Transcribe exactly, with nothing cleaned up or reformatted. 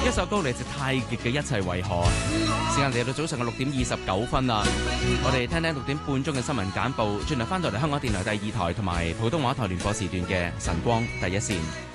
一首歌嚟自太極嘅一切為何？時間嚟到早上嘅六點二十九分啦，我哋聽聽六點半鐘嘅新聞簡報，轉頭翻到嚟香港電台第二台同埋普通話台聯播時段嘅晨光第一線。